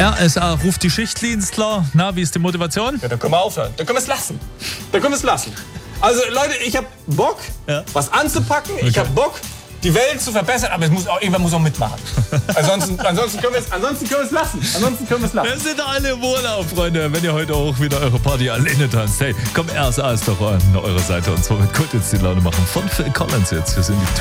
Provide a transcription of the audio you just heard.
RSA ruft die Schichtdienstler. Na, wie ist die Motivation? Ja, dann können wir aufhören. Dann können wir es lassen. Also Leute, ich habe Bock, was anzupacken. Ich habe Bock, die Welt zu verbessern. Aber irgendwann muss auch mitmachen. Ansonsten können wir es lassen. Wir sind doch alle im Urlaub, Freunde. Wenn ihr heute auch wieder eure Party alleine tanzt. Hey, komm, RSA ist doch an eurer Seite. Und zwar mit Kult jetzt die Laune machen von Phil Collins jetzt. Wir sind die